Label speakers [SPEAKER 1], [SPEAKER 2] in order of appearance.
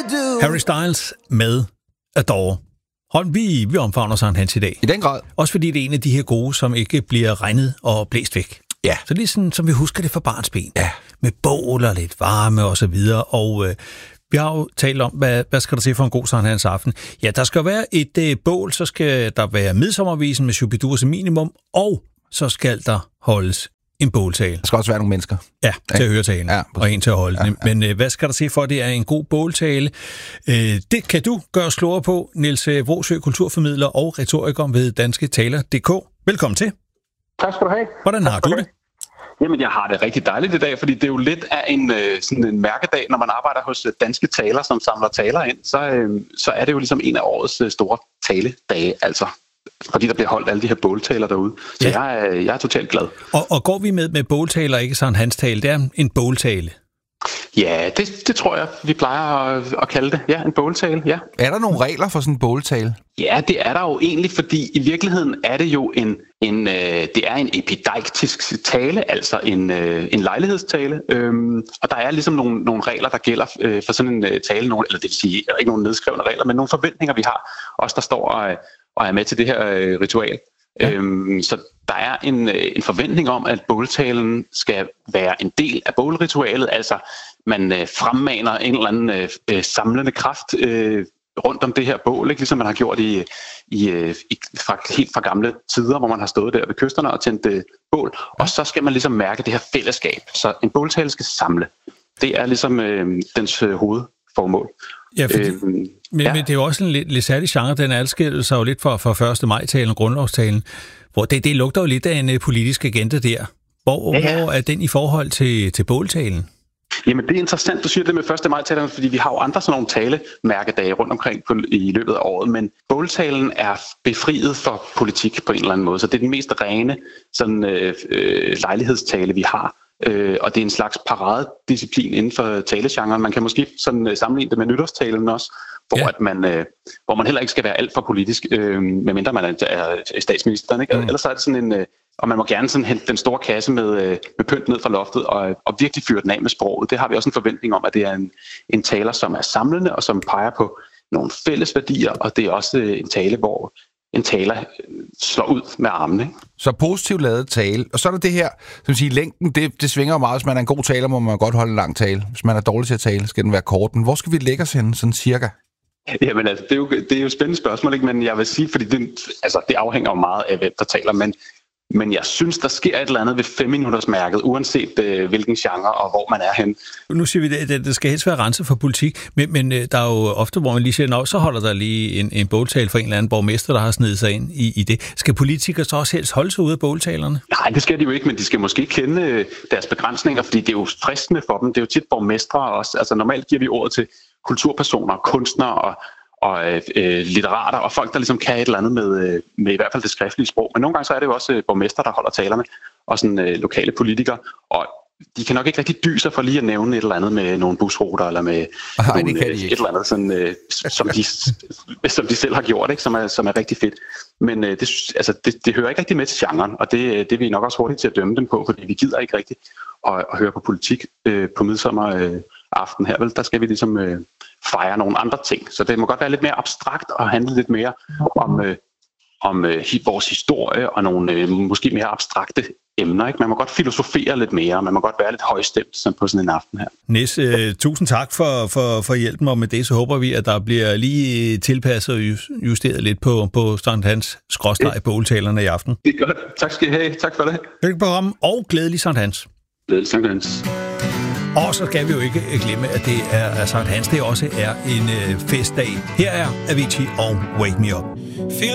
[SPEAKER 1] Harry Styles med Adore. Hold, vi omfavner Sankt Hans i dag.
[SPEAKER 2] I den grad.
[SPEAKER 1] Også fordi det er en af de her gode, som ikke bliver regnet og blæst væk.
[SPEAKER 2] Ja.
[SPEAKER 1] Så det er sådan, som vi husker det fra barnsben.
[SPEAKER 2] Ja.
[SPEAKER 1] Med bål og lidt varme og så videre. Og vi har jo talt om, hvad skal der til for en god Sankt Hans aften? Ja, der skal være et bål, så skal der være midsommervisen med Shubidua som minimum, og så skal der holdes en båltale. Der
[SPEAKER 2] skal også være nogle mennesker.
[SPEAKER 1] Ja, til at høre talen, og en til at holde den. Men hvad skal der til for, at det er en god båltale? Det kan du gøre os klogere på, Niels Vråsø, kulturformidler og retoriker ved dansketaler.dk. Velkommen til.
[SPEAKER 3] Tak skal du have.
[SPEAKER 1] Hvordan har du det?
[SPEAKER 3] Jamen, jeg har det rigtig dejligt i dag, fordi det er jo lidt af sådan en mærkedag, når man arbejder hos Danske Taler, som samler taler ind. Så er det jo ligesom en af årets store taledage, altså. Fordi der bliver holdt alle de her båltaler derude. Så ja. Jeg er totalt glad.
[SPEAKER 1] Og går vi med båltaler, ikke Sankt Hans tale? Det er en båltale.
[SPEAKER 3] Ja, det tror jeg, vi plejer at kalde det. Ja, en båltale, ja.
[SPEAKER 2] Er der nogle regler for sådan en båltale?
[SPEAKER 3] Ja, det er der jo egentlig, fordi i virkeligheden er det jo det er en epideiktisk tale, altså en lejlighedstale. Og der er ligesom nogle regler, der gælder for sådan en tale, eller det vil sige, ikke nogle nedskrevne regler, men nogle forventninger, vi har. Os, der står og er med til det her ritual. Ja. Så der er en forventning om, at båltalen skal være en del af bålritualet, altså man fremmaner en eller anden samlende kraft rundt om det her bål, ikke? Ligesom man har gjort helt fra gamle tider, hvor man har stået der ved kysterne og tændt bål, og så skal man ligesom mærke det her fællesskab. Så en båltale skal samle. Det er ligesom dens hovedformål.
[SPEAKER 1] Ja, men det er jo også en lidt særlig genre. Den adskiller sig jo lidt fra 1. maj-talen og grundlovstalen, hvor det lugter jo lidt af en politisk agenda der. Hvor er den i forhold til båltalen?
[SPEAKER 3] Jamen, det er interessant, du siger det med 1. maj-talen, fordi vi har jo andre sådan nogle talemærkedage rundt omkring i løbet af året, men båltalen er befriet for politik på en eller anden måde, så det er den mest rene sådan, lejlighedstale, vi har. Og det er en slags paradedisciplin inden for talegenren. Man kan måske sådan sammenligne det med nytårstalen også, hvor man heller ikke skal være alt for politisk, medmindre man er statsministeren, ikke? Ellers så er det sådan og man må gerne sådan hente den store kasse med pynt ned fra loftet og virkelig fyre den af med sproget. Det har vi også en forventning om, at det er en taler, som er samlende og som peger på nogle fælles værdier, og det er også en tale, hvor en taler slår ud med armene. Ikke?
[SPEAKER 2] Så positivt lavet tale. Og så er der det her, som siger, længden, det svinger jo meget. Hvis man er en god taler, må man godt holde en lang tale. Hvis man er dårlig til at tale, skal den være kort. Men hvor skal vi lægge os henne, sådan cirka?
[SPEAKER 3] Jamen altså, det er jo et spændende spørgsmål, ikke? Men jeg vil sige, fordi det afhænger jo meget af, hvem der taler, men jeg synes, der sker et eller andet ved 5-minuttersmærket, uanset hvilken genre og hvor man er henne.
[SPEAKER 1] Nu siger vi, at det skal helst være renset for politik, men der er jo ofte, hvor man lige siger, så holder der lige en båltale for en eller anden borgmester, der har snedet sig ind i det. Skal politikere så også helst holde sig ude af båltalerne? Nej,
[SPEAKER 3] det skal de jo ikke, men de skal måske kende deres begrænsninger, fordi det er jo fristende for dem. Det er jo tit borgmestre også. Altså normalt giver vi ordet til kulturpersoner, kunstnere og litterater, og folk, der ligesom kan et eller andet med i hvert fald det skriftlige sprog. Men nogle gange så er det jo også borgmester, der holder talerne, og sådan lokale politikere, og de kan nok ikke rigtig dyse sig for lige at nævne et eller andet med nogle busruter, eller med et eller andet, sådan, som de selv har gjort, ikke? Som er rigtig fedt. Men det hører ikke rigtig med til genren, og det er vi nok også hurtigt til at dømme dem på, fordi vi gider ikke rigtig at høre på politik på midsommer aften her, vel? Der skal vi ligesom fejre nogle andre ting. Så det må godt være lidt mere abstrakt og handle lidt mere om vores historie og nogle måske mere abstrakte emner. Ikke? Man må godt filosofere lidt mere, man må godt være lidt højstemt på sådan en aften her.
[SPEAKER 1] Nis, tusind tak for hjælpen, og med det så håber vi, at der bliver lige tilpasset og justeret lidt på Sankt Hans / båltalerne i aften.
[SPEAKER 3] Det er godt. Tak skal I have. Tak for det.
[SPEAKER 1] Velkommen og glædelig Sankt Hans.
[SPEAKER 3] Glædelig Sankt Hans.
[SPEAKER 1] Og så skal vi jo ikke glemme, at det er Sankt Hans, det også er en festdag. Her er Avicii og Wake Me Up.